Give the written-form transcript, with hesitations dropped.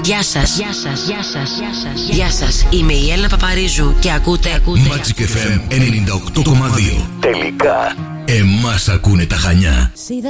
Γεια σας. Γεια σας. Είμαι η Έλληνα Παπαρίζου και ακούτε Magic FM 98,2. Τελικά, εμάς ακούνε τα Χανιά.